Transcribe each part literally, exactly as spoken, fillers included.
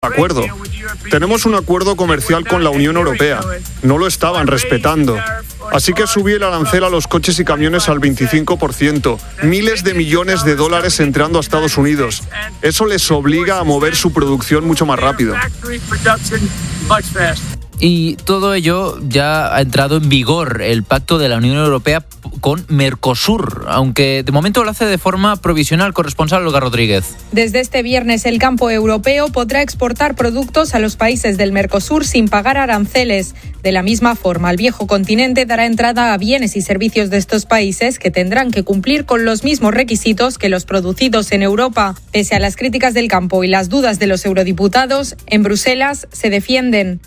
Acuerdo. Tenemos un acuerdo comercial con la Unión Europea. No lo estaban respetando. Así que subí el arancel a los coches y camiones al veinticinco por ciento. Miles de millones de dólares entrando a Estados Unidos. Eso les obliga a mover su producción mucho más rápido. Y todo ello ya ha entrado en vigor, el pacto de la Unión Europea con Mercosur, aunque de momento lo hace de forma provisional. Corresponsal Olga Rodríguez. Desde este viernes el campo europeo podrá exportar productos a los países del Mercosur sin pagar aranceles. De la misma forma, el viejo continente dará entrada a bienes y servicios de estos países que tendrán que cumplir con los mismos requisitos que los producidos en Europa. Pese a las críticas del campo y las dudas de los eurodiputados, en Bruselas se defienden.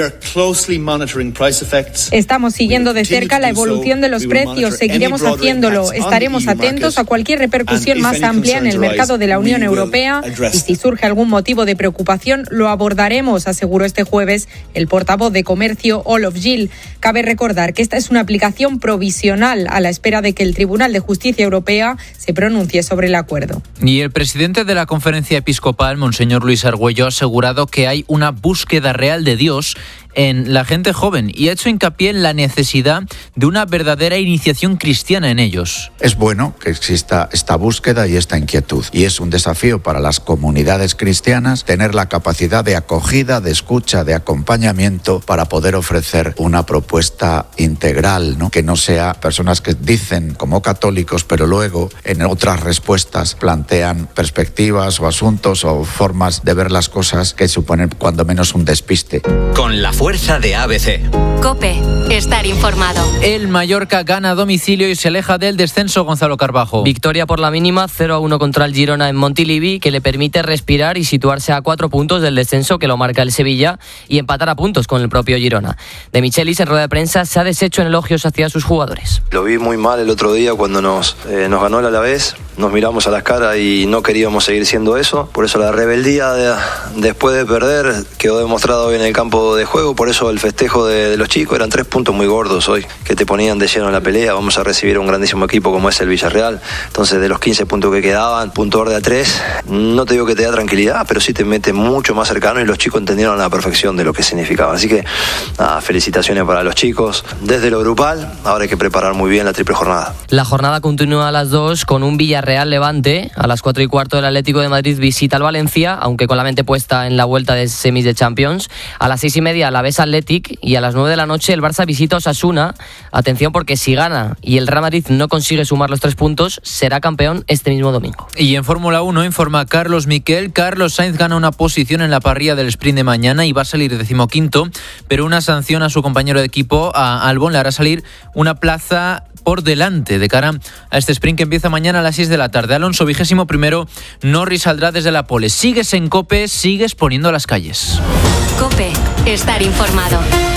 Estamos siguiendo de cerca la evolución de los precios, seguiremos haciéndolo, estaremos atentos a cualquier repercusión más amplia en el mercado de la Unión Europea y si surge algún motivo de preocupación lo abordaremos, aseguró este jueves el portavoz de Comercio Olof Gil. Cabe recordar que esta es una aplicación provisional a la espera de que el Tribunal de Justicia Europea se pronuncie sobre el acuerdo. Y el presidente de la Conferencia Episcopal, Monseñor Luis Argüello, ha asegurado que hay una búsqueda real de Dios en la gente joven y ha hecho hincapié en la necesidad de una verdadera iniciación cristiana en ellos. Es bueno que exista esta búsqueda y esta inquietud y es un desafío para las comunidades cristianas tener la capacidad de acogida, de escucha, de acompañamiento para poder ofrecer una propuesta integral, ¿no? Que no sea personas que dicen como católicos pero luego en otras respuestas plantean perspectivas o asuntos o formas de ver las cosas que suponen cuando menos un despiste. Con la fuerza de A B C. COPE. Estar informado. El Mallorca gana a domicilio y se aleja del descenso. Gonzalo Carbajo. Victoria por la mínima, cero a uno contra el Girona en Montilivi, que le permite respirar y situarse a cuatro puntos del descenso que lo marca el Sevilla y empatar a puntos con el propio Girona. De Michelis en rueda de prensa se ha deshecho en elogios hacia sus jugadores. Lo vi muy mal el otro día cuando nos, eh, nos ganó el Alavés. Nos miramos a las caras y no queríamos seguir siendo eso. Por eso la rebeldía de, después de perder quedó demostrado hoy en el campo de juego. Por eso el festejo de, de los chicos eran tres puntos muy gordos hoy que te ponían de lleno en la pelea. Vamos a recibir un grandísimo equipo como es el Villarreal. Entonces de los quince puntos que quedaban, punto verde a tres, no te digo que te da tranquilidad, pero sí te mete mucho más cercano y los chicos entendieron a la perfección de lo que significaba. Así que nada, felicitaciones para los chicos. Desde lo grupal, ahora hay que preparar muy bien la triple jornada. La jornada continúa a las dos con un Villarreal Levante. A las cuatro y cuarto el Atlético de Madrid visita al Valencia, aunque con la mente puesta en la vuelta de semis de Champions. A las seis y media la Alavés Athletic y a las nueve de la noche el Barça visita a Osasuna. Atención porque si gana y el Real Madrid no consigue sumar los tres puntos, será campeón este mismo domingo. Y en Fórmula uno informa Carlos Miquel. Carlos Sainz gana una posición en la parrilla del sprint de mañana y va a salir decimoquinto, pero una sanción a su compañero de equipo, a Albon, le hará salir una plaza por delante de cara a este sprint que empieza mañana a las seis de la tarde. Alonso vigésimo primero, Norris saldrá desde la pole. Sigues en COPE, sigues poniendo las calles. COPE. Estar informado.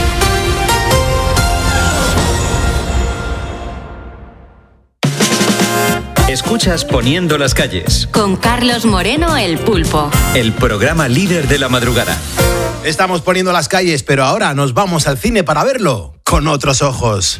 Escuchas Poniendo las calles. Con Carlos Moreno, el Pulpo. El programa líder de la madrugada. Estamos poniendo las calles, pero ahora nos vamos al cine para verlo con otros ojos.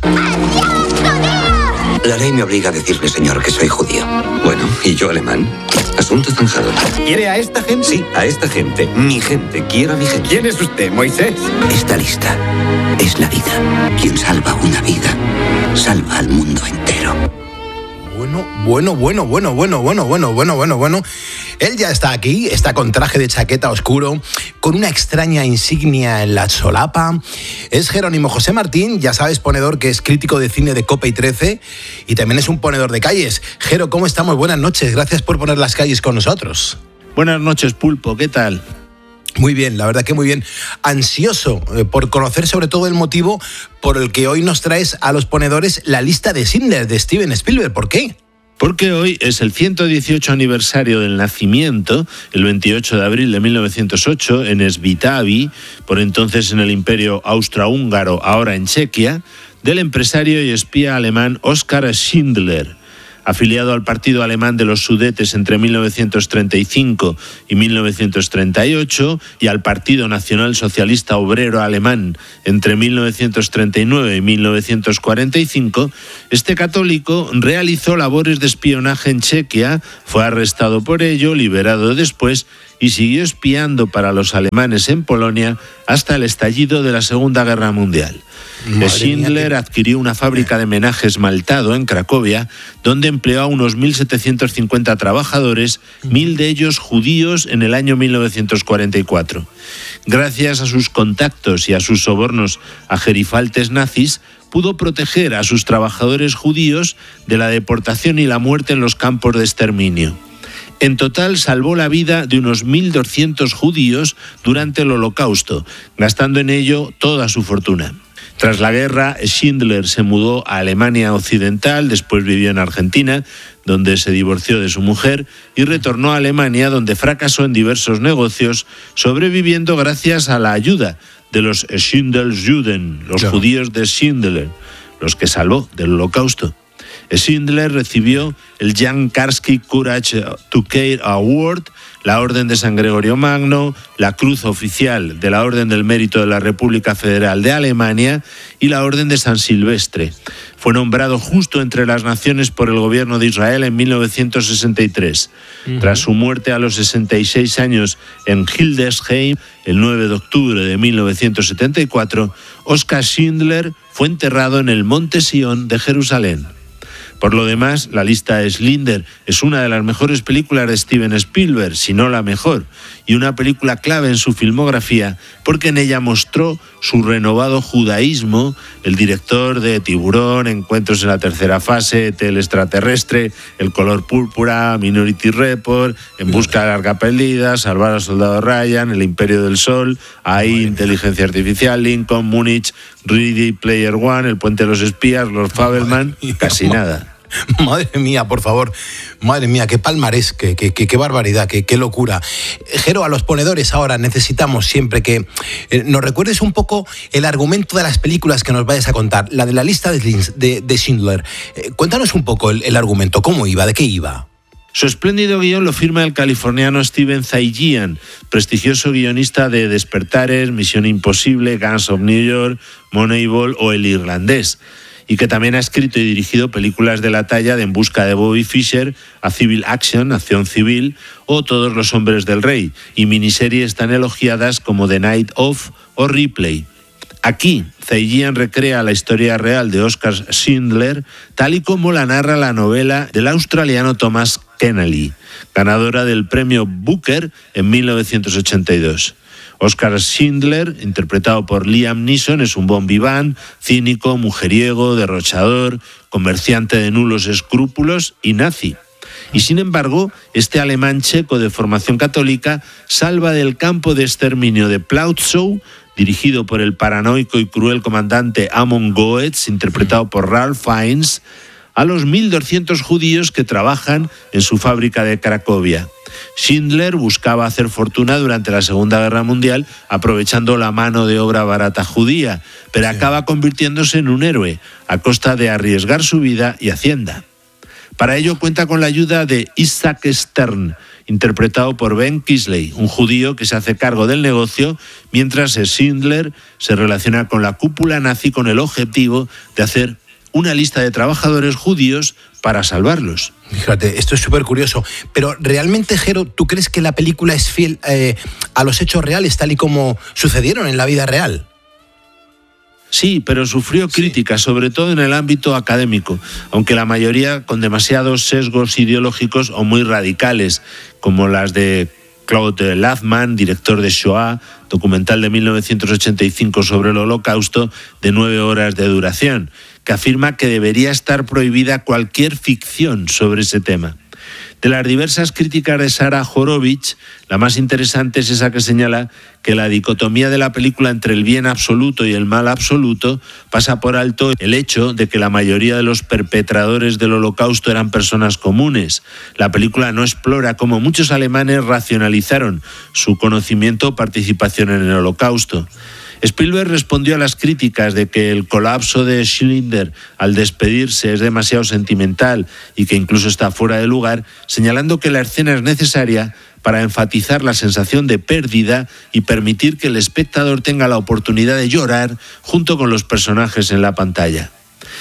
La ley me obliga a decirle, señor, que soy judío. Bueno, y yo alemán. Asunto zanjado. ¿Quiere a esta gente? Sí, a esta gente. Mi gente. Quiero a mi gente. ¿Quién es usted, Moisés? Esta lista es la vida. Quien salva una vida, salva al mundo entero. Bueno, bueno, bueno, bueno, bueno, bueno, bueno, bueno, bueno, bueno. Él ya está aquí, está con traje de chaqueta oscuro, con una extraña insignia en la solapa. Es Jerónimo José Martín, ya sabes, ponedor que es crítico de cine de COPE y trece y también es un ponedor de calles. Jero, ¿cómo estamos? Buenas noches, gracias por poner las calles con nosotros. Buenas noches, Pulpo, ¿qué tal? Muy bien, la verdad que muy bien. Ansioso eh, por conocer sobre todo el motivo por el que hoy nos traes a los ponedores la lista de Schindler de Steven Spielberg. ¿Por qué? Porque hoy es el ciento dieciocho aniversario del nacimiento, el veintiocho de abril de mil novecientos ocho, en Svitavy, por entonces en el Imperio Austrohúngaro, ahora en Chequia, del empresario y espía alemán Oskar Schindler. Afiliado al Partido Alemán de los Sudetes entre mil novecientos treinta y cinco y mil novecientos treinta y ocho y al Partido Nacional Socialista Obrero Alemán entre mil novecientos treinta y nueve y mil novecientos cuarenta y cinco, este católico realizó labores de espionaje en Chequia, fue arrestado por ello, liberado después y siguió espiando para los alemanes en Polonia hasta el estallido de la Segunda Guerra Mundial. Madre Schindler mía, adquirió una fábrica de menaje esmaltado en Cracovia, donde empleó a unos mil setecientos cincuenta trabajadores, mil de ellos judíos, en el año mil novecientos cuarenta y cuatro. Gracias a sus contactos y a sus sobornos a gerifaltes nazis, pudo proteger a sus trabajadores judíos de la deportación y la muerte en los campos de exterminio. En total salvó la vida de unos mil doscientos judíos durante el Holocausto, gastando en ello toda su fortuna. Tras la guerra, Schindler se mudó a Alemania Occidental, después vivió en Argentina, donde se divorció de su mujer, y retornó a Alemania, donde fracasó en diversos negocios, sobreviviendo gracias a la ayuda de los Schindlerjuden, los claro. judíos de Schindler, los que salvó del Holocausto. Schindler recibió el Jan Karski Courage to Care Award, la Orden de San Gregorio Magno, la Cruz Oficial de la Orden del Mérito de la República Federal de Alemania y la Orden de San Silvestre. Fue nombrado justo entre las naciones por el gobierno de Israel en mil novecientos sesenta y tres. Uh-huh. Tras su muerte a los sesenta y seis años en Hildesheim, el nueve de octubre de mil novecientos setenta y cuatro, Oskar Schindler fue enterrado en el Monte Sion de Jerusalén. Por lo demás, la lista de Schindler es una de las mejores películas de Steven Spielberg, si no la mejor, y una película clave en su filmografía porque en ella mostró su renovado judaísmo. El director de Tiburón, Encuentros en la tercera fase, El extraterrestre, El color púrpura, Minority Report, En busca de la arca perdida, Salvar al soldado Ryan, El imperio del sol, A I, Inteligencia artificial, Lincoln, Múnich, Ready Player One, El puente de los espías, Lord Fabelman, casi nada. Madre mía, por favor, madre mía, qué palmarés, qué, qué, qué, qué barbaridad, qué, qué locura. Jero, a los ponedores ahora necesitamos siempre que eh, nos recuerdes un poco el argumento de las películas que nos vayas a contar, la de la lista de, de, de Schindler. Eh, cuéntanos un poco el, el argumento, cómo iba, de qué iba. Su espléndido guión lo firma el californiano Steven Zaillian, prestigioso guionista de Despertares, Misión Imposible, Gangs of New York, Moneyball o El Irlandés, y que también ha escrito y dirigido películas de la talla de En busca de Bobby Fischer, A Civil Action, Acción Civil, o Todos los hombres del rey, y miniseries tan elogiadas como The Night Of o Ripley. Aquí, Zaillian recrea la historia real de Oskar Schindler, tal y como la narra la novela del australiano Thomas Keneally, ganadora del premio Booker en mil novecientos ochenta y dos. Oskar Schindler, interpretado por Liam Neeson, es un bon vivant, cínico, mujeriego, derrochador, comerciante de nulos escrúpulos y nazi. Y sin embargo, este alemán checo de formación católica salva del campo de exterminio de Plauzow, dirigido por el paranoico y cruel comandante Amon Goetz, interpretado por Ralph Fiennes, a los mil doscientos judíos que trabajan en su fábrica de Cracovia. Schindler buscaba hacer fortuna durante la Segunda Guerra Mundial aprovechando la mano de obra barata judía, pero sí. acaba convirtiéndose en un héroe a costa de arriesgar su vida y hacienda. Para ello cuenta con la ayuda de Isaac Stern, interpretado por Ben Kingsley, un judío que se hace cargo del negocio, mientras Schindler se relaciona con la cúpula nazi con el objetivo de hacer una lista de trabajadores judíos para salvarlos. Fíjate, esto es súper curioso. Pero realmente, Jero, ¿tú crees que la película es fiel eh, a los hechos reales, tal y como sucedieron en la vida real? Sí, pero sufrió críticas, sí. sobre todo en el ámbito académico, aunque la mayoría con demasiados sesgos ideológicos o muy radicales, como las de Claude Lanzmann, director de Shoah, documental de mil novecientos ochenta y cinco sobre el Holocausto, de nueve horas de duración, que afirma que debería estar prohibida cualquier ficción sobre ese tema. De las diversas críticas de Sarah Horovitz, la más interesante es esa que señala que la dicotomía de la película entre el bien absoluto y el mal absoluto pasa por alto el hecho de que la mayoría de los perpetradores del Holocausto eran personas comunes. La película no explora cómo muchos alemanes racionalizaron su conocimiento o participación en el Holocausto. Spielberg respondió a las críticas de que el colapso de Schindler al despedirse es demasiado sentimental y que incluso está fuera de lugar, señalando que la escena es necesaria para enfatizar la sensación de pérdida y permitir que el espectador tenga la oportunidad de llorar junto con los personajes en la pantalla.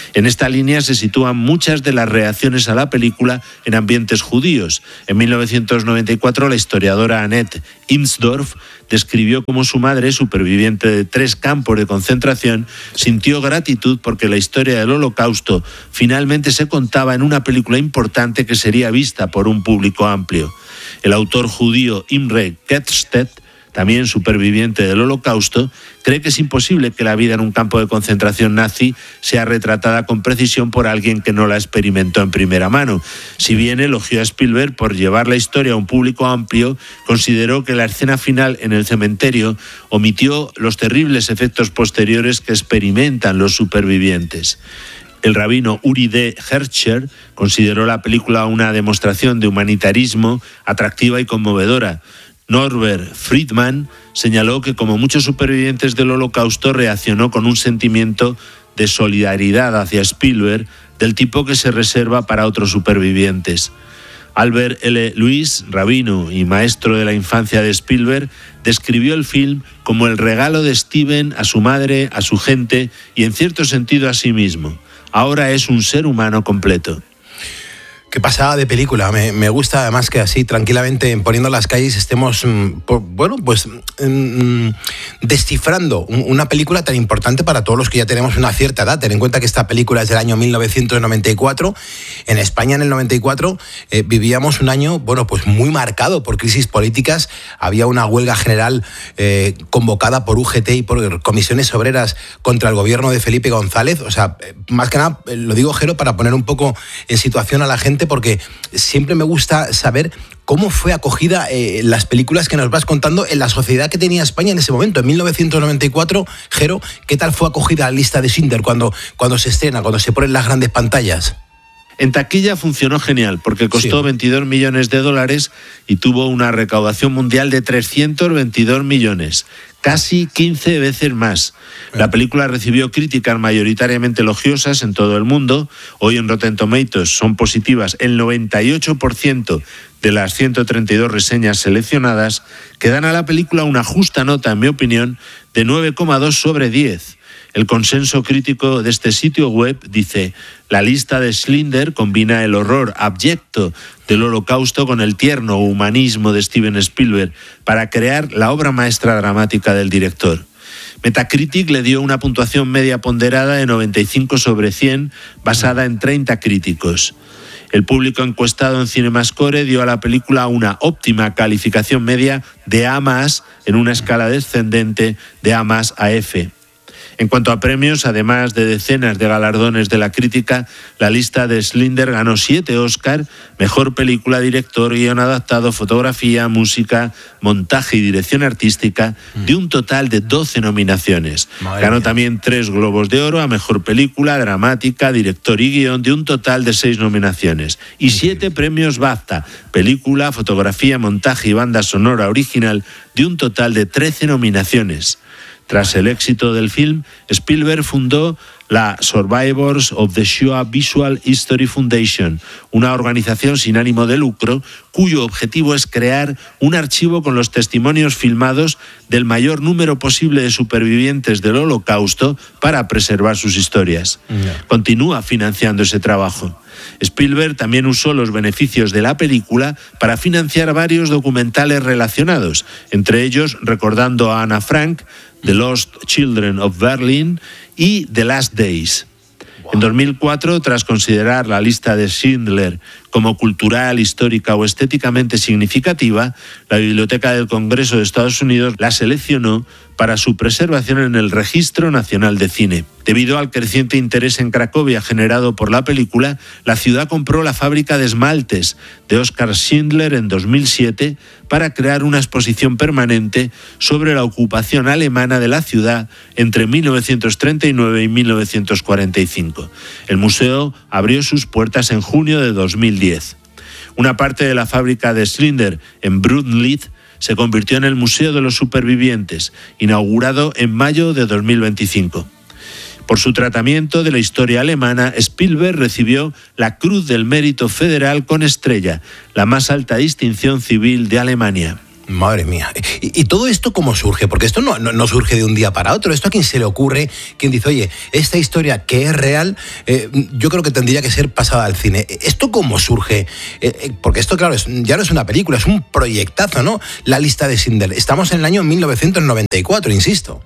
En esta línea se sitúan muchas de las reacciones a la película en ambientes judíos. En mil novecientos noventa y cuatro, la historiadora Annette Imsdorf describió cómo su madre, superviviente de tres campos de concentración, sintió gratitud porque la historia del Holocausto finalmente se contaba en una película importante que sería vista por un público amplio. El autor judío Imre Kertész, también superviviente del Holocausto, cree que es imposible que la vida en un campo de concentración nazi sea retratada con precisión por alguien que no la experimentó en primera mano. Si bien elogió a Spielberg por llevar la historia a un público amplio, consideró que la escena final en el cementerio omitió los terribles efectos posteriores que experimentan los supervivientes. El rabino Uri D. Herscher consideró la película una demostración de humanitarismo atractiva y conmovedora. Norbert Friedman señaló que, como muchos supervivientes del Holocausto, reaccionó con un sentimiento de solidaridad hacia Spielberg del tipo que se reserva para otros supervivientes. Albert L. Lewis, rabino y maestro de la infancia de Spielberg, describió el film como el regalo de Steven a su madre, a su gente y, en cierto sentido, a sí mismo. Ahora es un ser humano completo. Qué pasada de película, me, me gusta además que así tranquilamente en Poniendo las calles estemos, por, bueno, pues mm, descifrando una película tan importante para todos los que ya tenemos una cierta edad. Ten en cuenta que esta película es del año mil novecientos noventa y cuatro. En España en el noventa y cuatro eh, vivíamos un año, bueno, pues muy marcado por crisis políticas. Había una huelga general eh, convocada por U G T y por comisiones obreras contra el gobierno de Felipe González. O sea, más que nada, lo digo, Jero, para poner un poco en situación a la gente, porque siempre me gusta saber cómo fue acogida eh, las películas que nos vas contando en la sociedad que tenía España en ese momento. En mil novecientos noventa y cuatro, Jero, ¿qué tal fue acogida la lista de Schindler cuando, cuando se estrena, cuando se ponen las grandes pantallas? En taquilla funcionó genial porque costó sí. veintidós millones de dólares y tuvo una recaudación mundial de trescientos veintidós millones, casi quince veces más. La película recibió críticas mayoritariamente elogiosas en todo el mundo. Hoy en Rotten Tomatoes son positivas el noventa y ocho por ciento de las ciento treinta y dos reseñas seleccionadas, que dan a la película una justa nota, en mi opinión, de nueve coma dos sobre diez. El consenso crítico de este sitio web dice: la lista de Schindler combina el horror abyecto del Holocausto con el tierno humanismo de Steven Spielberg para crear la obra maestra dramática del director. Metacritic le dio una puntuación media ponderada de noventa y cinco sobre cien, basada en treinta críticos. El público encuestado en CinemaScore dio a la película una óptima calificación media de A más, en una escala descendente de A más a F. En cuanto a premios, además de decenas de galardones de la crítica, la lista de Schindler ganó siete Oscar, mejor película, director, guion adaptado, fotografía, música, montaje y dirección artística, de un total de doce nominaciones. Madre ganó mía. También tres Globos de Oro a mejor película, dramática, director y guión, de un total de seis nominaciones. Y siete premios BAFTA, película, fotografía, montaje y banda sonora original, de un total de trece nominaciones. Tras el éxito del film, Spielberg fundó la Survivors of the Shoah Visual History Foundation, una organización sin ánimo de lucro cuyo objetivo es crear un archivo con los testimonios filmados del mayor número posible de supervivientes del Holocausto para preservar sus historias. Yeah. Continúa financiando ese trabajo. Spielberg también usó los beneficios de la película para financiar varios documentales relacionados, entre ellos Recordando a Ana Frank, The Lost Children of Berlin y The Last Days. En dos mil cuatro, tras considerar la lista de Schindler como cultural, histórica o estéticamente significativa, la Biblioteca del Congreso de Estados Unidos la seleccionó para su preservación en el Registro Nacional de Cine. Debido al creciente interés en Cracovia generado por la película, la ciudad compró la fábrica de esmaltes de Oskar Schindler en dos mil siete para crear una exposición permanente sobre la ocupación alemana de la ciudad entre mil novecientos treinta y nueve y mil novecientos cuarenta y cinco. El museo abrió sus puertas en junio de dos mil diez. Una parte de la fábrica de Schindler en Brunlitz se convirtió en el Museo de los Supervivientes, inaugurado en mayo de dos mil veinticinco. Por su tratamiento de la historia alemana, Spielberg recibió la Cruz del Mérito Federal con estrella, la más alta distinción civil de Alemania. Madre mía. ¿Y, y todo esto cómo surge? Porque esto no, no, no surge de un día para otro. ¿Esto a quién se le ocurre? ¿Quién dice, oye, esta historia que es real, eh, yo creo que tendría que ser pasada al cine? ¿Esto cómo surge? Eh, eh, porque esto, claro, es, ya no es una película, es un proyectazo, ¿no? La lista de Schindler. Estamos en el año mil novecientos noventa y cuatro, insisto.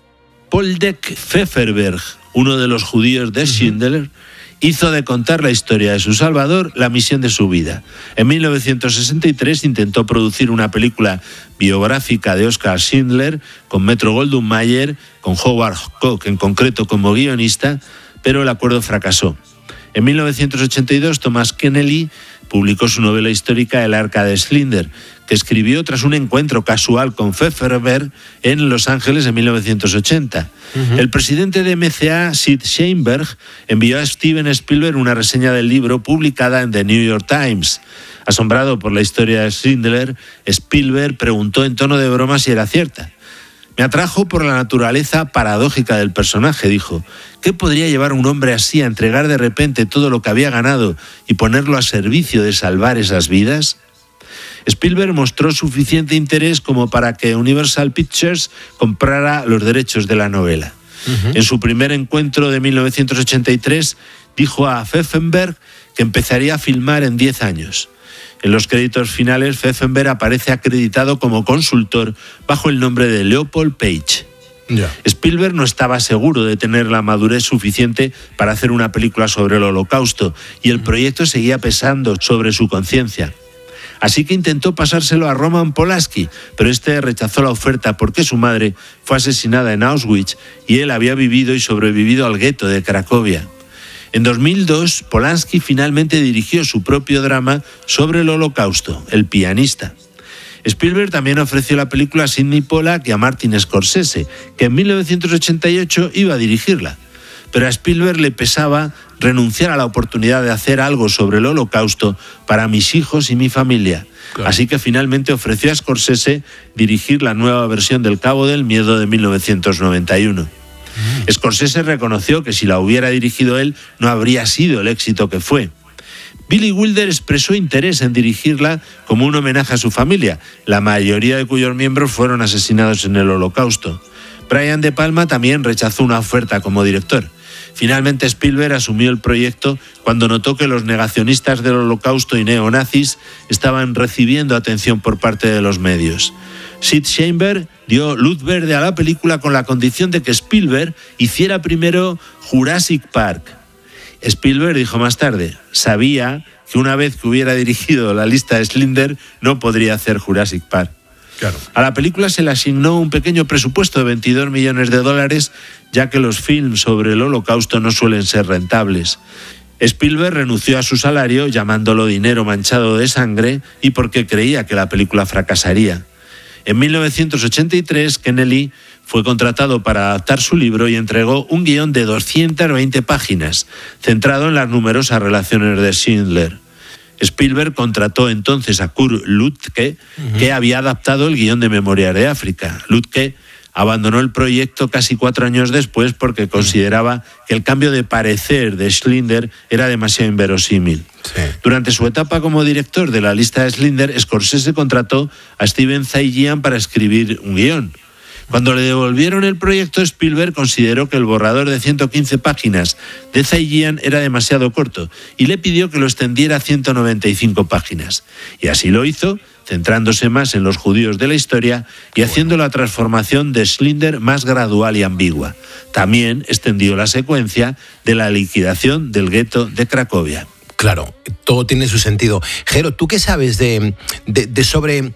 Poldek Pfefferberg, uno de los judíos de Schindler, hizo de contar la historia de su Salvador la misión de su vida. En mil novecientos sesenta y tres intentó producir una película biográfica de Oskar Schindler con Metro-Goldwyn-Mayer, con Howard Koch en concreto como guionista, pero el acuerdo fracasó. En mil novecientos ochenta y dos, Thomas Keneally publicó su novela histórica El arca de Schindler, que escribió tras un encuentro casual con Pfefferberg en Los Ángeles en mil novecientos ochenta. Uh-huh. El presidente de M C A, Sid Sheinberg, envió a Steven Spielberg una reseña del libro publicada en The New York Times. Asombrado por la historia de Schindler, Spielberg preguntó en tono de broma si era cierta. Me atrajo por la naturaleza paradójica del personaje, dijo. ¿Qué podría llevar a un hombre así a entregar de repente todo lo que había ganado y ponerlo a servicio de salvar esas vidas? Spielberg mostró suficiente interés como para que Universal Pictures comprara los derechos de la novela. Uh-huh. En su primer encuentro de mil novecientos ochenta y tres, dijo a Pfefferberg que empezaría a filmar en diez años. En los créditos finales, Pfefferberg aparece acreditado como consultor bajo el nombre de Leopold Page. Yeah. Spielberg no estaba seguro de tener la madurez suficiente para hacer una película sobre el Holocausto y el proyecto seguía pesando sobre su conciencia. Así que intentó pasárselo a Roman Polanski, pero este rechazó la oferta porque su madre fue asesinada en Auschwitz y él había vivido y sobrevivido al gueto de Cracovia. En dos mil dos, Polanski finalmente dirigió su propio drama sobre el Holocausto, El pianista. Spielberg también ofreció la película a Sidney Pollack y a Martin Scorsese, que en mil novecientos ochenta y ocho iba a dirigirla. Pero a Spielberg le pesaba renunciar a la oportunidad de hacer algo sobre el Holocausto para mis hijos y mi familia. Claro. Así que finalmente ofreció a Scorsese dirigir la nueva versión del Cabo del Miedo de mil novecientos noventa y uno. Mm. Scorsese reconoció que si la hubiera dirigido él no habría sido el éxito que fue. Billy Wilder expresó interés en dirigirla como un homenaje a su familia, la mayoría de cuyos miembros fueron asesinados en el Holocausto. Brian De Palma también rechazó una oferta como director. Finalmente Spielberg asumió el proyecto cuando notó que los negacionistas del Holocausto y neonazis estaban recibiendo atención por parte de los medios. Sid Sheinberg dio luz verde a la película con la condición de que Spielberg hiciera primero Jurassic Park. Spielberg dijo más tarde, sabía que una vez que hubiera dirigido la lista de Schindler no podría hacer Jurassic Park. Claro. A la película se le asignó un pequeño presupuesto de veintidós millones de dólares, ya que los films sobre el Holocausto no suelen ser rentables. Spielberg renunció a su salario llamándolo dinero manchado de sangre y porque creía que la película fracasaría. En mil novecientos ochenta y tres, Keneally fue contratado para adaptar su libro y entregó un guión de doscientas veinte páginas, centrado en las numerosas relaciones de Schindler. Spielberg contrató entonces a Kurt Lütke, uh-huh. que había adaptado el guión de Memorias de África. Lütke abandonó el proyecto casi cuatro años después porque consideraba que el cambio de parecer de Schindler era demasiado inverosímil. Sí. Durante su etapa como director de la lista de Schindler, Scorsese contrató a Steven Zaillian para escribir un guión. Cuando le devolvieron el proyecto, Spielberg consideró que el borrador de ciento quince páginas de Zaillian era demasiado corto y le pidió que lo extendiera a ciento noventa y cinco páginas. Y así lo hizo, centrándose más en los judíos de la historia y haciendo la transformación de Schindler más gradual y ambigua. También extendió la secuencia de la liquidación del gueto de Cracovia. Claro, todo tiene su sentido. Jero, ¿tú qué sabes de, de, de sobre...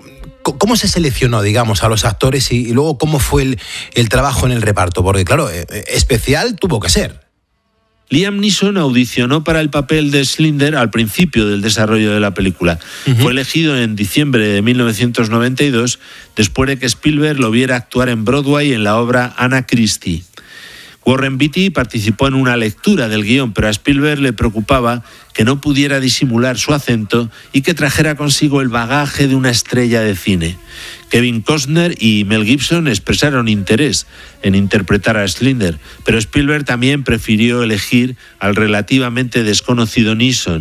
¿Cómo se seleccionó, digamos, a los actores y, y luego cómo fue el, el trabajo en el reparto? Porque, claro, especial tuvo que ser. Liam Neeson audicionó para el papel de Schindler al principio del desarrollo de la película. Uh-huh. Fue elegido en diciembre de mil novecientos noventa y dos, después de que Spielberg lo viera actuar en Broadway en la obra Anna Christie. Warren Beatty participó en una lectura del guión, pero a Spielberg le preocupaba que no pudiera disimular su acento y que trajera consigo el bagaje de una estrella de cine. Kevin Costner y Mel Gibson expresaron interés en interpretar a Schindler, pero Spielberg también prefirió elegir al relativamente desconocido Neeson.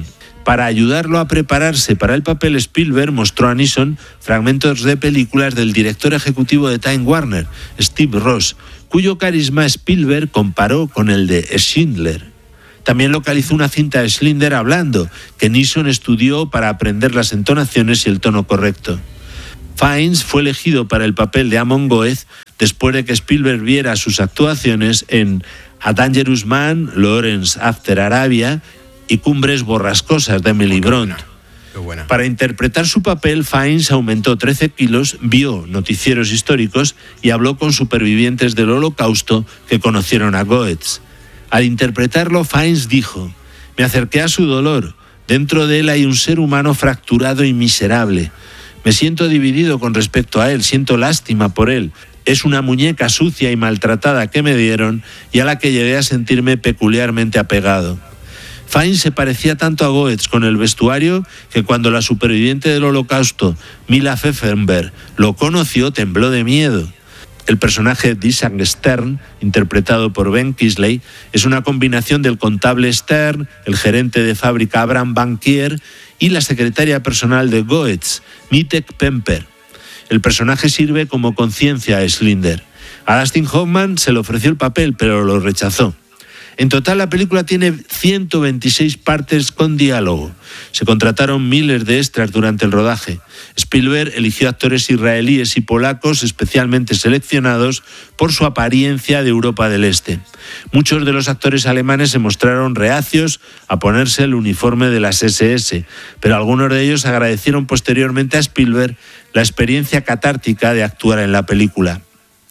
Para ayudarlo a prepararse para el papel, Spielberg mostró a Neeson fragmentos de películas del director ejecutivo de Time Warner, Steve Ross, cuyo carisma Spielberg comparó con el de Schindler. También localizó una cinta de Schindler hablando, que Neeson estudió para aprender las entonaciones y el tono correcto. Fiennes fue elegido para el papel de Amon Goeth después de que Spielberg viera sus actuaciones en A Dangerous Man, Lawrence After Arabia y Cumbres borrascosas de Emily Bront. Para interpretar su papel, Fiennes aumentó trece kilos, vio noticieros históricos y habló con supervivientes del Holocausto que conocieron a Goetz. Al interpretarlo, Fiennes dijo: «Me acerqué a su dolor. Dentro de él hay un ser humano fracturado y miserable. Me siento dividido con respecto a él, siento lástima por él. Es una muñeca sucia y maltratada que me dieron y a la que llegué a sentirme peculiarmente apegado». Fiennes se parecía tanto a Goetz con el vestuario que cuando la superviviente del Holocausto, Mila Pfefferberg, lo conoció, tembló de miedo. El personaje de Isaac Stern, interpretado por Ben Kingsley, es una combinación del contable Stern, el gerente de fábrica Abraham Bankier y la secretaria personal de Goetz, Mitek Pemper. El personaje sirve como conciencia a Schindler. A Dustin Hoffman se le ofreció el papel, pero lo rechazó. En total, la película tiene ciento veintiséis partes con diálogo. Se contrataron miles de extras durante el rodaje. Spielberg eligió actores israelíes y polacos especialmente seleccionados por su apariencia de Europa del Este. Muchos de los actores alemanes se mostraron reacios a ponerse el uniforme de las ese ese, pero algunos de ellos agradecieron posteriormente a Spielberg la experiencia catártica de actuar en la película.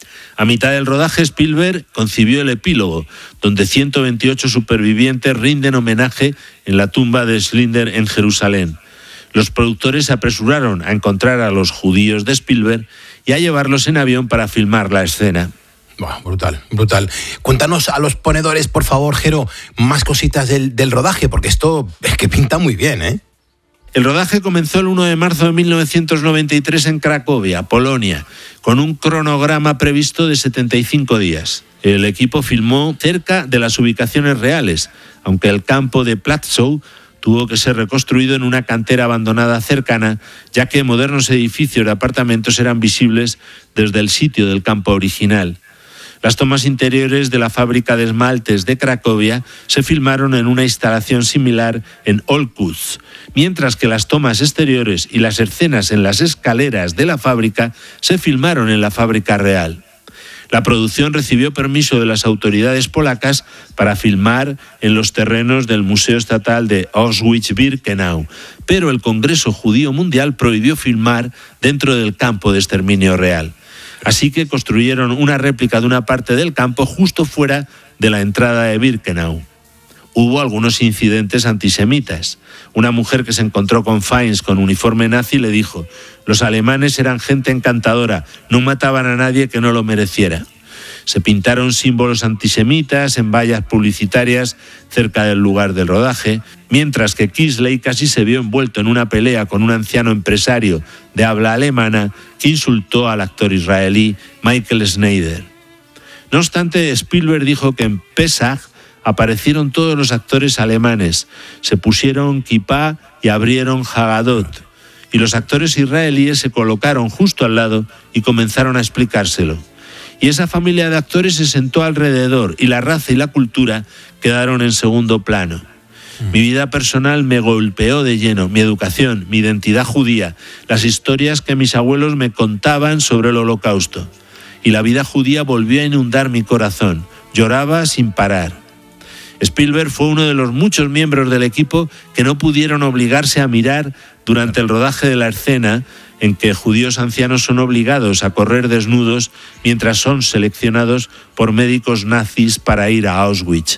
A mitad del rodaje, Spielberg concibió el epílogo, donde ciento veintiocho supervivientes rinden homenaje en la tumba de Schindler en Jerusalén. Los productores se apresuraron a encontrar a los judíos de Spielberg y a llevarlos en avión para filmar la escena. Wow, brutal, brutal. Cuéntanos a los ponedores, por favor, Jero, más cositas del, del rodaje, porque esto es que pinta muy bien, ¿eh? El rodaje comenzó el primero de marzo de mil novecientos noventa y tres en Cracovia, Polonia, con un cronograma previsto de setenta y cinco días. El equipo filmó cerca de las ubicaciones reales, aunque el campo de Płaczów tuvo que ser reconstruido en una cantera abandonada cercana, ya que modernos edificios de apartamentos eran visibles desde el sitio del campo original. Las tomas interiores de la fábrica de esmaltes de Cracovia se filmaron en una instalación similar en Olkusz, mientras que las tomas exteriores y las escenas en las escaleras de la fábrica se filmaron en la fábrica real. La producción recibió permiso de las autoridades polacas para filmar en los terrenos del Museo Estatal de Auschwitz-Birkenau, pero el Congreso Judío Mundial prohibió filmar dentro del campo de exterminio real. Así que construyeron una réplica de una parte del campo justo fuera de la entrada de Birkenau. Hubo algunos incidentes antisemitas. Una mujer que se encontró con Fiennes con uniforme nazi le dijo: «Los alemanes eran gente encantadora, no mataban a nadie que no lo mereciera». Se pintaron símbolos antisemitas en vallas publicitarias cerca del lugar del rodaje, mientras que Kingsley casi se vio envuelto en una pelea con un anciano empresario de habla alemana que insultó al actor israelí Michael Schneider. No obstante, Spielberg dijo que en Pesach aparecieron todos los actores alemanes, se pusieron kipá y abrieron Haggadot, y los actores israelíes se colocaron justo al lado y comenzaron a explicárselo. Y esa familia de actores se sentó alrededor y la raza y la cultura quedaron en segundo plano. Mi vida personal me golpeó de lleno, mi educación, mi identidad judía, las historias que mis abuelos me contaban sobre el Holocausto. Y la vida judía volvió a inundar mi corazón. Lloraba sin parar. Spielberg fue uno de los muchos miembros del equipo que no pudieron obligarse a mirar durante el rodaje de la escena en que judíos ancianos son obligados a correr desnudos mientras son seleccionados por médicos nazis para ir a Auschwitz.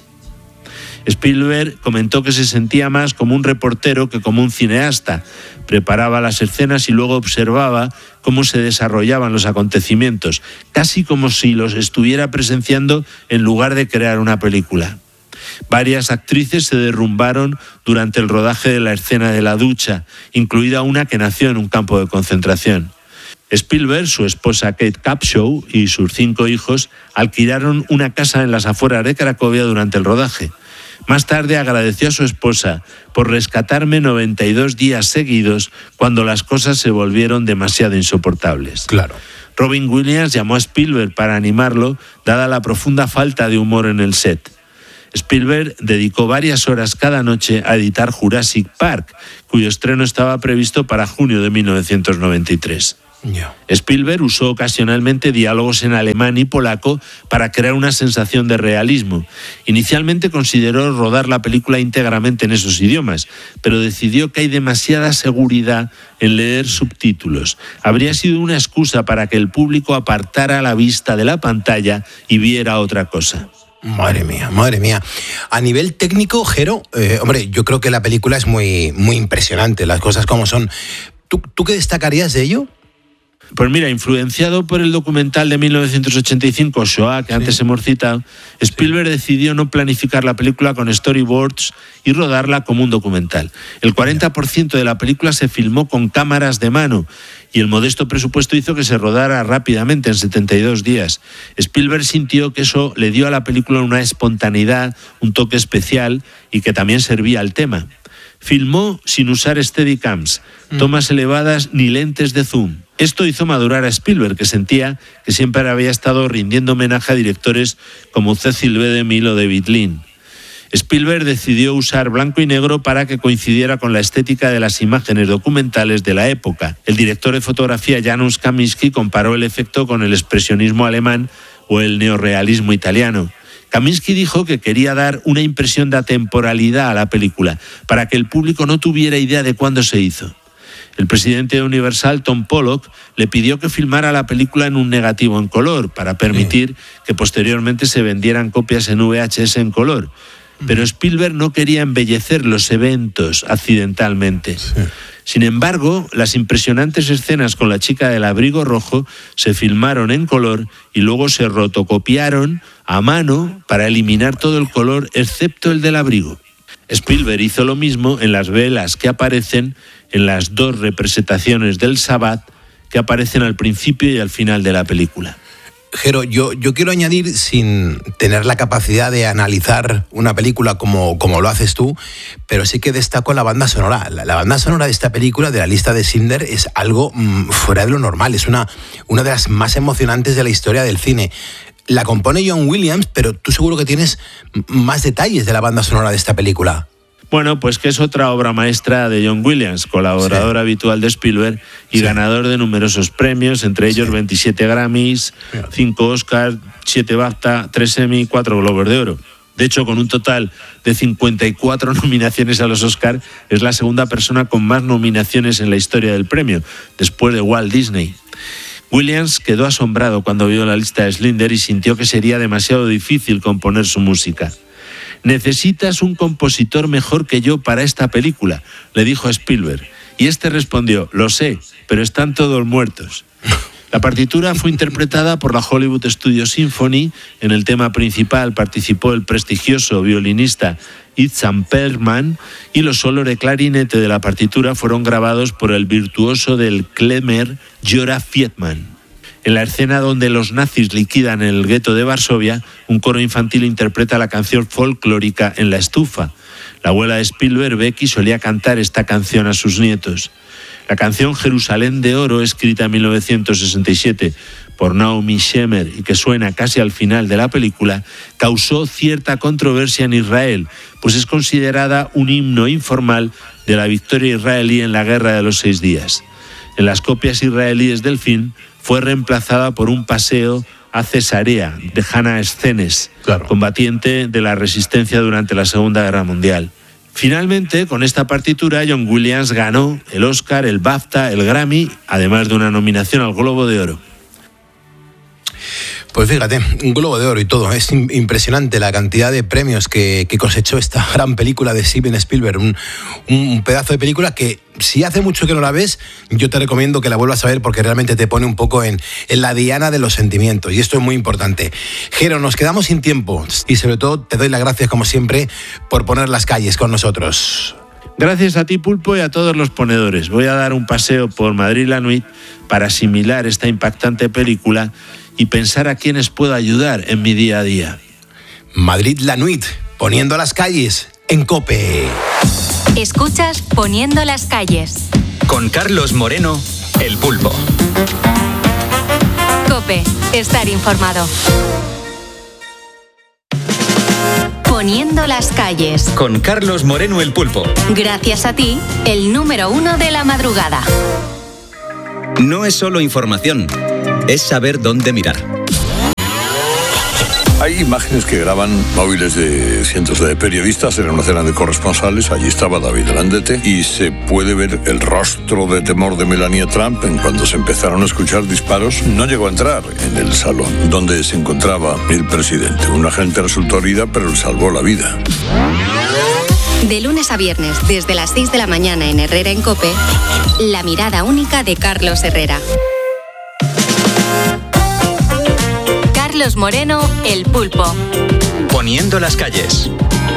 Spielberg comentó que se sentía más como un reportero que como un cineasta. Preparaba las escenas y luego observaba cómo se desarrollaban los acontecimientos, casi como si los estuviera presenciando en lugar de crear una película. Varias actrices se derrumbaron durante el rodaje de la escena de la ducha, incluida una que nació en un campo de concentración. Spielberg, su esposa Kate Capshaw y sus cinco hijos alquilaron una casa en las afueras de Cracovia durante el rodaje. Más tarde agradeció a su esposa por rescatarme noventa y dos días seguidos cuando las cosas se volvieron demasiado insoportables. Claro. Robin Williams llamó a Spielberg para animarlo, dada la profunda falta de humor en el set. Spielberg dedicó varias horas cada noche a editar Jurassic Park, cuyo estreno estaba previsto para junio de mil novecientos noventa y tres. Yeah. Spielberg usó ocasionalmente diálogos en alemán y polaco para crear una sensación de realismo. Inicialmente consideró rodar la película íntegramente en esos idiomas, pero decidió que hay demasiada seguridad en leer subtítulos. Habría sido una excusa para que el público apartara la vista de la pantalla y viera otra cosa. Madre mía, madre mía. A nivel técnico, Jero, eh, hombre, yo creo que la película es muy, muy impresionante, las cosas como son. ¿Tú, tú qué destacarías de ello? Pues mira, influenciado por el documental de mil novecientos ochenta y cinco, Shoah, que sí. antes hemos citado, Spielberg sí. decidió no planificar la película con storyboards y rodarla como un documental. El cuarenta por ciento de la película se filmó con cámaras de mano y el modesto presupuesto hizo que se rodara rápidamente, en setenta y dos días. Spielberg sintió que eso le dio a la película una espontaneidad, un toque especial y que también servía al tema. Filmó sin usar steadicams, tomas elevadas ni lentes de zoom. Esto hizo madurar a Spielberg, que sentía que siempre había estado rindiendo homenaje a directores como Cecil B. DeMille o David Lean. Spielberg decidió usar blanco y negro para que coincidiera con la estética de las imágenes documentales de la época. El director de fotografía Janusz Kaminski comparó el efecto con el expresionismo alemán o el neorrealismo italiano. Kaminski dijo que quería dar una impresión de atemporalidad a la película, para que el público no tuviera idea de cuándo se hizo. El presidente de Universal, Tom Pollock, le pidió que filmara la película en un negativo en color para permitir sí. que posteriormente se vendieran copias en V H S en color. Pero Spielberg no quería embellecer los eventos accidentalmente. Sí. Sin embargo, las impresionantes escenas con la chica del abrigo rojo se filmaron en color y luego se rotocopiaron a mano para eliminar todo el color excepto el del abrigo. Spielberg hizo lo mismo en las velas que aparecen en las dos representaciones del Sabbat que aparecen al principio y al final de la película. Jero, yo, yo quiero añadir, sin tener la capacidad de analizar una película como, como lo haces tú, pero sí que destaco la banda sonora. La, la banda sonora de esta película, de la lista de Schindler, es algo mmm, fuera de lo normal. Es una, una de las más emocionantes de la historia del cine. La compone John Williams, pero tú seguro que tienes más detalles de la banda sonora de esta película. Bueno, pues que es otra obra maestra de John Williams, colaborador sí. habitual de Spielberg y sí. ganador de numerosos premios, entre ellos sí. veintisiete Grammys, cinco Oscars, siete BAFTA, tres Emmy, cuatro Globos de Oro. De hecho, con un total de cincuenta y cuatro nominaciones a los Oscars, es la segunda persona con más nominaciones en la historia del premio, después de Walt Disney. Williams quedó asombrado cuando vio la lista de Schindler y sintió que sería demasiado difícil componer su música. «Necesitas un compositor mejor que yo para esta película», le dijo a Spielberg. Y este respondió: «Lo sé, pero están todos muertos». La partitura fue interpretada por la Hollywood Studio Symphony. En el tema principal participó el prestigioso violinista Itzhak Perlman y los solos de clarinete de la partitura fueron grabados por el virtuoso del Klezmer, Jora Fiedman. En la escena donde los nazis liquidan el gueto de Varsovia, un coro infantil interpreta la canción folclórica En la estufa. La abuela de Spielberg, Becky, solía cantar esta canción a sus nietos. La canción Jerusalén de Oro, escrita en mil novecientos sesenta y siete por Naomi Shemer y que suena casi al final de la película, causó cierta controversia en Israel, pues es considerada un himno informal de la victoria israelí en la Guerra de los Seis Días. En las copias israelíes del film, fue reemplazada por un paseo a Cesarea de Hannah Schenes, claro. combatiente de la resistencia durante la Segunda Guerra Mundial. Finalmente, con esta partitura, John Williams ganó el Oscar, el BAFTA, el Grammy, además de una nominación al Globo de Oro. Pues fíjate, un Globo de Oro y todo. Es impresionante la cantidad de premios que, que cosechó esta gran película de Steven Spielberg. Un, un pedazo de película que, si hace mucho que no la ves, yo te recomiendo que la vuelvas a ver porque realmente te pone un poco en, en la diana de los sentimientos. Y esto es muy importante. Jero, nos quedamos sin tiempo y sobre todo te doy las gracias, como siempre, por poner las calles con nosotros. Gracias a ti, Pulpo, y a todos los ponedores. Voy a dar un paseo por Madrid La Nuit para asimilar esta impactante película y pensar a quiénes puedo ayudar en mi día a día. Madrid La Nuit, Poniendo las calles en COPE. Escuchas Poniendo las calles. Con Carlos Moreno, El Pulpo. COPE, estar informado. Poniendo las calles. Con Carlos Moreno, El Pulpo. Gracias a ti, el número uno de la madrugada. No es solo información, es saber dónde mirar. Hay imágenes que graban móviles de cientos de periodistas en una cena de corresponsales. Allí estaba David Landete y se puede ver el rostro de temor de Melania Trump en cuando se empezaron a escuchar disparos. No llegó a entrar en el salón donde se encontraba el presidente. Un agente resultó herida, pero le salvó la vida. De lunes a viernes, desde las seis de la mañana en Herrera en COPE, la mirada única de Carlos Herrera. Carlos Moreno, El Pulpo. Poniendo las calles.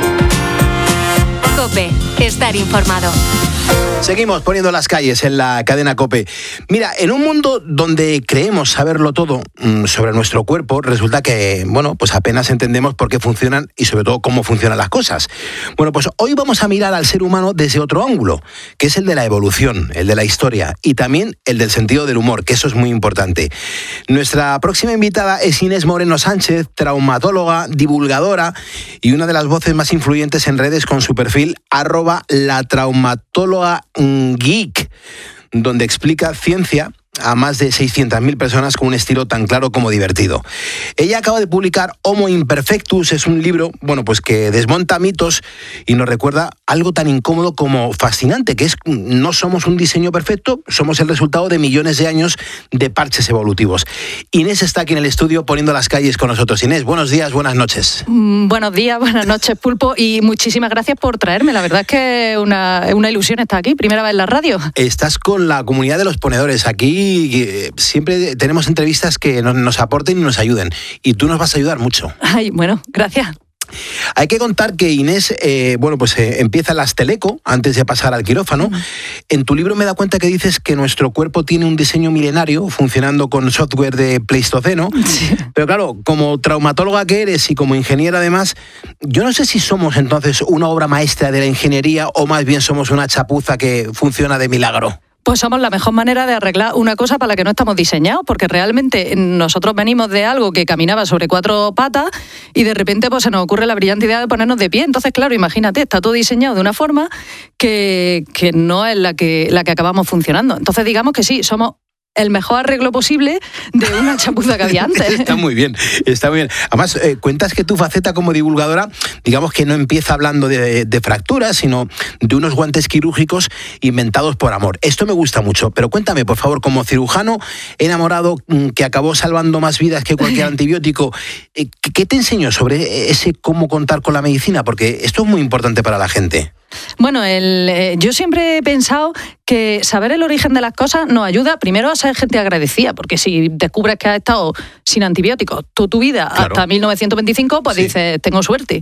COPE, estar informado. Seguimos poniendo las calles en la cadena COPE. Mira, en un mundo donde creemos saberlo todo mmm, sobre nuestro cuerpo, resulta que, bueno, pues apenas entendemos por qué funcionan y sobre todo cómo funcionan las cosas. Bueno, pues hoy vamos a mirar al ser humano desde otro ángulo, que es el de la evolución, el de la historia y también el del sentido del humor, que eso es muy importante. Nuestra próxima invitada es Inés Moreno Sánchez, traumatóloga, divulgadora y una de las voces más influyentes en redes con su perfil arroba la traumatóloga geek, donde explica ciencia a más de seiscientas mil personas con un estilo tan claro como divertido. Ella acaba de publicar Homo Imperfectus, es un libro, bueno, pues que desmonta mitos y nos recuerda algo tan incómodo como fascinante, que es no somos un diseño perfecto, somos el resultado de millones de años de parches evolutivos. Inés está aquí en el estudio poniendo las calles con nosotros. Inés, buenos días, buenas noches. Mm, buenos días, buenas noches, Pulpo, y muchísimas gracias por traerme. La verdad es que es una, una ilusión estar aquí, primera vez en la radio. Estás con la comunidad de los ponedores aquí. Y siempre tenemos entrevistas que nos, nos aporten y nos ayuden. Y tú nos vas a ayudar mucho. Ay, bueno, gracias. Hay que contar que Inés, eh, bueno, pues eh, empieza las teleco antes de pasar al quirófano. Uh-huh. En tu libro me da cuenta que dices que nuestro cuerpo tiene un diseño milenario funcionando con software de Pleistoceno. Sí. Pero claro, como traumatóloga que eres y como ingeniera además, yo no sé si somos entonces una obra maestra de la ingeniería o más bien somos una chapuza que funciona de milagro. Pues somos la mejor manera de arreglar una cosa para la que no estamos diseñados, porque realmente nosotros venimos de algo que caminaba sobre cuatro patas y de repente pues se nos ocurre la brillante idea de ponernos de pie. Entonces, claro, imagínate, está todo diseñado de una forma que, que no es la que, la que acabamos funcionando. Entonces, digamos que sí, somos el mejor arreglo posible de una chapuza que había antes. Está muy bien, está muy bien. Además, eh, cuentas que tu faceta como divulgadora, digamos que no empieza hablando de, de fracturas, sino de unos guantes quirúrgicos inventados por amor. Esto me gusta mucho, pero cuéntame, por favor, como cirujano enamorado que acabó salvando más vidas que cualquier antibiótico, eh, ¿qué te enseñó sobre ese cómo contar con la medicina? Porque esto es muy importante para la gente. Bueno, el, eh, yo siempre he pensado que saber el origen de las cosas nos ayuda primero a ser gente agradecida, porque si descubres que has estado sin antibióticos toda tu vida, claro, hasta mil novecientos veinticinco, pues sí, dices, tengo suerte.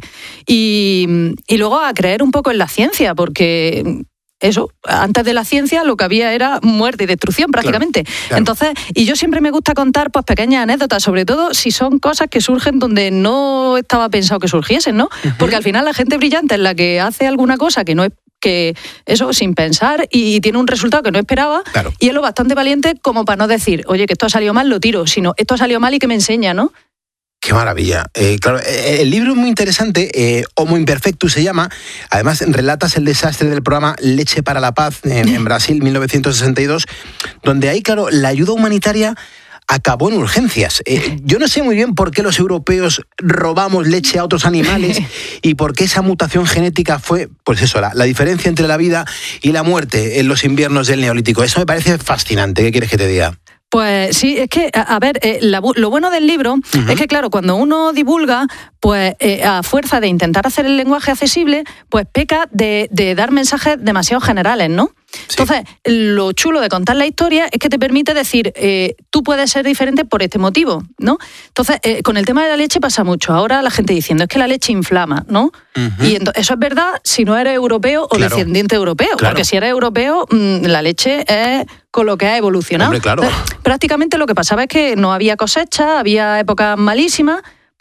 Y, y luego a creer un poco en la ciencia, porque eso, antes de la ciencia lo que había era muerte y destrucción prácticamente. Claro, claro. Entonces, y yo siempre me gusta contar pues pequeñas anécdotas, sobre todo si son cosas que surgen donde no estaba pensado que surgiesen, ¿no? Uh-huh. Porque al final la gente brillante es la que hace alguna cosa que no es que eso sin pensar y tiene un resultado que no esperaba, claro, y es lo bastante valiente como para no decir, oye, que esto ha salido mal, lo tiro, sino esto ha salido mal y que me enseña, ¿no? Qué maravilla. Eh, claro, el libro es muy interesante, eh, Homo Imperfectus se llama. Además, relatas el desastre del programa Leche para la Paz en, en Brasil, mil novecientos sesenta y dos, donde ahí, claro, la ayuda humanitaria acabó en urgencias. Eh, yo no sé muy bien por qué los europeos robamos leche a otros animales y por qué esa mutación genética fue, pues eso, la, la diferencia entre la vida y la muerte en los inviernos del Neolítico. Eso me parece fascinante. ¿Qué quieres que te diga? Pues sí, es que, a, a ver, eh, la, lo bueno del libro uh-huh. es que, claro, cuando uno divulga, pues eh, a fuerza de intentar hacer el lenguaje accesible, pues peca de, de dar mensajes demasiado generales, ¿no? Sí. Entonces, lo chulo de contar la historia es que te permite decir, eh, tú puedes ser diferente por este motivo, ¿no? Entonces, eh, con el tema de la leche pasa mucho. Ahora la gente diciendo, es que la leche inflama, ¿no? Uh-huh. Y ento- eso es verdad si no eres europeo o claro, descendiente europeo. Claro. Porque si eres europeo, mmm, la leche es con lo que ha evolucionado. Hombre, claro. Entonces, prácticamente lo que pasaba es que no había cosecha, había épocas malísimas,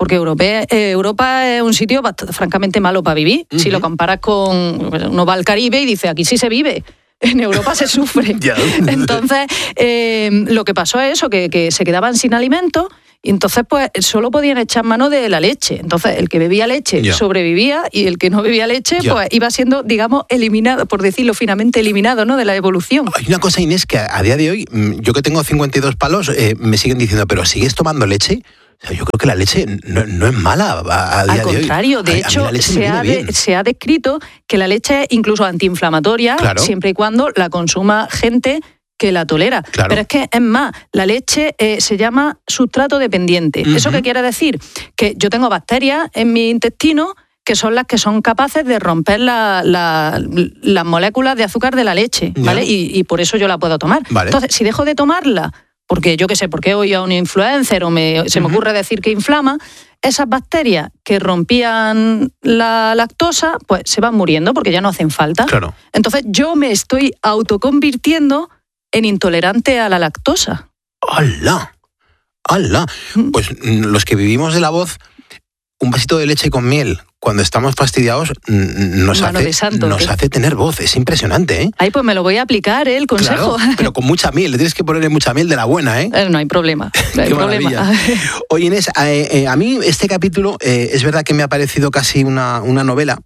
porque Europea, eh, Europa es un sitio bastante, francamente malo para vivir. Uh-huh. Si lo comparas con... Uno va al Caribe y dice, aquí sí se vive. En Europa se sufre. Entonces, eh, lo que pasó es eso, que, que se quedaban sin alimentos y entonces pues solo podían echar mano de la leche. Entonces, el que bebía leche yeah. sobrevivía y el que no bebía leche yeah. pues iba siendo, digamos, eliminado, por decirlo finamente, eliminado, ¿no?, de la evolución. Hay una cosa, Inés, que a, a día de hoy, yo que tengo cincuenta y dos palos, eh, me siguen diciendo, ¿pero sigues tomando leche? O sea, yo creo que la leche no, no es mala a, a día Al contrario, de, hoy. de hecho, se ha, de, se ha descrito que la leche es incluso antiinflamatoria, claro. siempre y cuando la consuma gente que la tolera. Claro. Pero es que, es más, la leche eh, se llama sustrato dependiente. Uh-huh. ¿Eso qué quiere decir? Que yo tengo bacterias en mi intestino que son las que son capaces de romper la, la, las moléculas de azúcar de la leche, ¿vale? Y, y por eso yo la puedo tomar. Vale. Entonces, si dejo de tomarla, porque yo qué sé, porque he oído a un influencer o me, se me ocurre decir que inflama, esas bacterias que rompían la lactosa, pues se van muriendo porque ya no hacen falta. Claro. Entonces yo me estoy autoconvirtiendo en intolerante a la lactosa. ¡Hala! ¡Hala! Pues los que vivimos de la voz, un vasito de leche con miel cuando estamos fastidiados nos, hace, santo, nos hace tener voz. Es impresionante, ¿eh? Ay, pues me lo voy a aplicar, ¿eh? El consejo. Claro, pero con mucha miel. Le tienes que ponerle mucha miel de la buena, ¿eh? eh no hay problema. No hay Qué problema. Maravilla. Oye, Inés, eh, eh, a mí este capítulo eh, es verdad que me ha parecido casi una, una novela.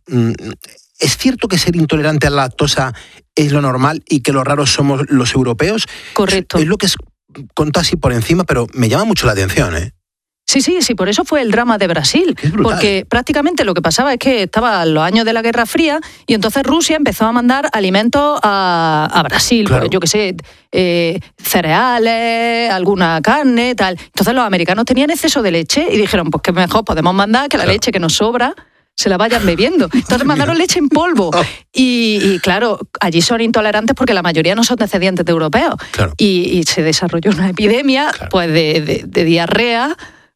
¿Es cierto que ser intolerante a la lactosa es lo normal y que los raros somos los europeos? Correcto. Es, es lo que es, conto así por encima, pero me llama mucho la atención, ¿eh? Sí, sí, sí, por eso fue el drama de Brasil, porque prácticamente lo que pasaba es que estaban los años de la Guerra Fría y entonces Rusia empezó a mandar alimentos a, a Brasil, claro. pues, yo qué sé, eh, cereales, alguna carne, tal. Entonces los americanos tenían exceso de leche y dijeron, pues que mejor podemos mandar que la claro. leche que nos sobra se la vayan bebiendo. Entonces mandaron leche en polvo. Oh. Y, y claro, allí son intolerantes porque la mayoría no son descendientes de europeos. Claro. Y, y se desarrolló una epidemia claro. pues de, de, de diarrea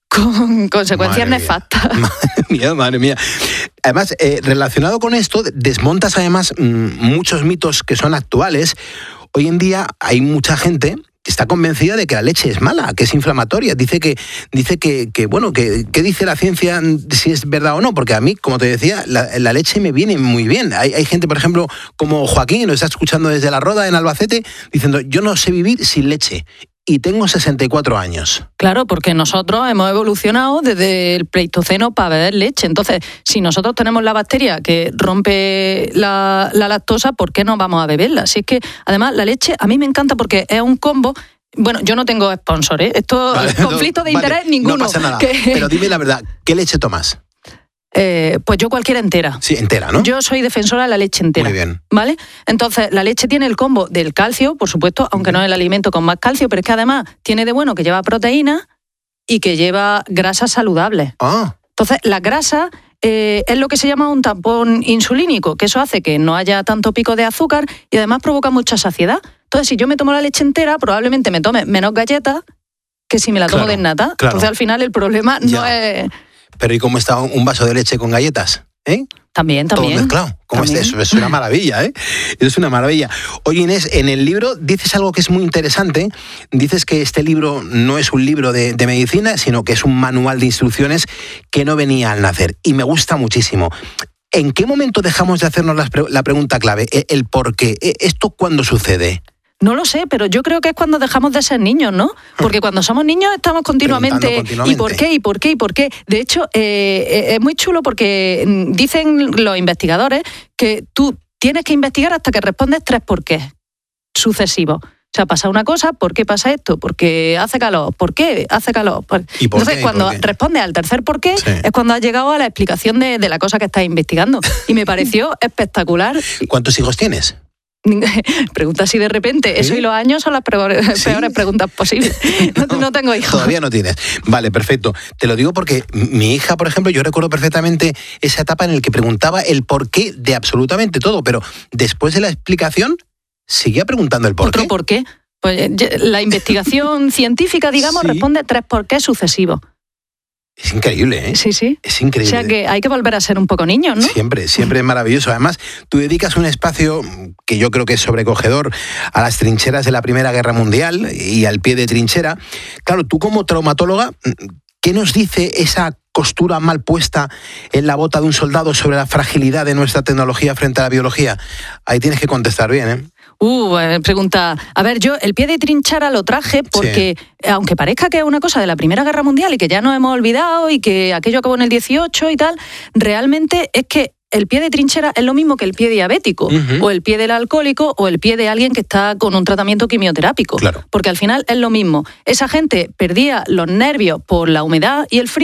con consecuencias madre nefastas. Mía. Madre mía, madre mía. Además, eh, relacionado con esto, desmontas además mmm, muchos mitos que son actuales. Hoy en día hay mucha gente que está convencida de que la leche es mala, que es inflamatoria. Dice que, dice que, que bueno, que, que dice la ciencia si es verdad o no, porque a mí, como te decía, la, la leche me viene muy bien. Hay, hay gente, por ejemplo, como Joaquín, que nos está escuchando desde La Roda, en Albacete, diciendo, yo no sé vivir sin leche. Y tengo sesenta y cuatro años. Claro, porque nosotros hemos evolucionado desde el Pleistoceno para beber leche. Entonces, si nosotros tenemos la bacteria que rompe la, la lactosa, ¿por qué no vamos a beberla? Así es que, además, la leche a mí me encanta porque es un combo. Bueno, yo no tengo sponsor, ¿eh? Esto, vale, conflicto no, de interés vale, ninguno. No pasa nada, que... pero dime la verdad, ¿qué leche tomas? Eh, pues yo cualquiera entera. Sí, entera, ¿no? Yo soy defensora de la leche entera. Muy bien. ¿Vale? Entonces, la leche tiene el combo del calcio, por supuesto, aunque no es el alimento con más calcio, pero es que además tiene de bueno que lleva proteína y que lleva grasas saludables. Ah. Entonces, la grasa eh, es lo que se llama un tampón insulínico, que eso hace que no haya tanto pico de azúcar y además provoca mucha saciedad. Entonces, si yo me tomo la leche entera, probablemente me tome menos galletas que si me la tomo claro, desnata. Claro. Entonces, al final, el problema ya. no es... Pero ¿y cómo está un vaso de leche con galletas? ¿Eh? También, también. Todo mezclado. ¿Cómo también. Está? Eso es una maravilla, ¿eh? Es una maravilla. Oye, Inés, en el libro dices algo que es muy interesante. Dices que este libro no es un libro de, de medicina, sino que es un manual de instrucciones que no venía al nacer. Y me gusta muchísimo. ¿En qué momento dejamos de hacernos la, la pregunta clave? El, el por qué. ¿Esto cuándo sucede? No lo sé, pero yo creo que es cuando dejamos de ser niños, ¿no? Porque cuando somos niños estamos continuamente, continuamente. ¿Y por qué? ¿Y por qué? ¿Y por qué? De hecho, eh, es muy chulo porque dicen los investigadores que tú tienes que investigar hasta que respondes tres por qué sucesivos. O sea, pasa una cosa, ¿por qué pasa esto? Porque hace calor. ¿Por qué hace calor? ¿Y por Entonces, qué? cuando ¿Por qué? respondes al tercer por qué, sí. es cuando has llegado a la explicación de, de la cosa que estás investigando. Y me pareció espectacular. ¿Cuántos hijos tienes? Pregunta así de repente. ¿Sí? Eso y los años son las peores, ¿sí? peores preguntas posibles. No, no, no tengo hijos. Todavía no tienes. Vale, perfecto. Te lo digo porque mi hija, por ejemplo, yo recuerdo perfectamente esa etapa en la que preguntaba el porqué de absolutamente todo, pero después de la explicación seguía preguntando el porqué. ¿Otro por qué? Pues la investigación científica, digamos, sí. responde tres por qué sucesivos. Es increíble, ¿eh? Sí, sí. Es increíble. O sea que hay que volver a ser un poco niños, ¿no? Siempre, siempre es maravilloso. Además, tú dedicas un espacio que yo creo que es sobrecogedor a las trincheras de la Primera Guerra Mundial y al pie de trinchera. Claro, tú como traumatóloga, ¿qué nos dice esa costura mal puesta en la bota de un soldado sobre la fragilidad de nuestra tecnología frente a la biología? Ahí tienes que contestar bien, ¿eh? Uh, pregunta, a ver, yo el pie de trinchera lo traje porque, sí. aunque parezca que es una cosa de la Primera Guerra Mundial y que ya nos hemos olvidado y que aquello acabó en el dieciocho y tal, realmente es que el pie de trinchera es lo mismo que el pie diabético, uh-huh. o el pie del alcohólico, o el pie de alguien que está con un tratamiento quimioterápico. Claro. Porque al final es lo mismo. Esa gente perdía los nervios por la humedad y el frío.